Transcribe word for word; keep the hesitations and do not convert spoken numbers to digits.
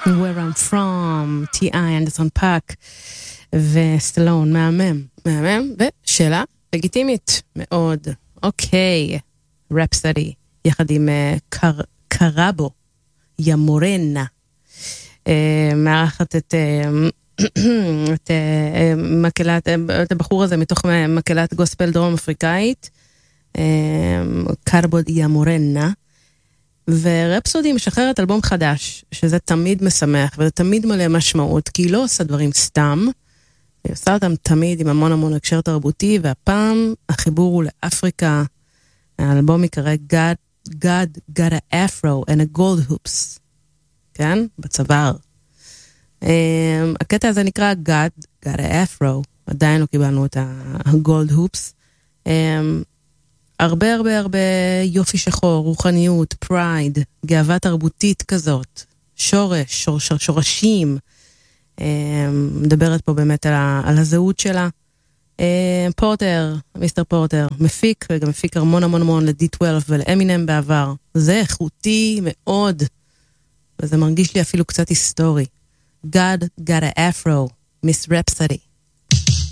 Where I'm From, טי איי, אנדרסון פאק וסטלון, מהמם, מהמם, ושאלה לגיטימית מאוד, אוקיי, רפסטדי, יחד עם קר, קרבו, ימורנה, מארחת את, את, מקלת, את הבחור הזה מתוך מקלת גוספל דרום אפריקאית, קרבו ימורנה, ורפסודי משחררת אלבום חדש, שזה תמיד משמח, וזה תמיד מלא משמעות, כי היא לא עושה דברים סתם, היא עושה אותם תמיד עם המון המון הקשר תרבותי, והפעם החיבור הוא לאפריקה, האלבום יקרא God, God got a afro and a gold hoops, כן? בצוואר. Um, הקטע הזה נקרא God got a afro, עדיין לא קיבלנו את ה-gold hoops, um, הרבה הרבה הרבה יופי שחור, רוחניות, פרייד, גאווה תרבותית כזאת, שורש, שור, שור, שורשים, מדברת פה באמת על, ה, על הזהות שלה. פורטר, מיסטר פורטר, מפיק, וגם מפיק המון המון המון ל-די טווילב ולאמינם בעבר. זה איכותי מאוד, וזה מרגיש לי אפילו קצת היסטורי. God got a afro, Miss Rhapsody.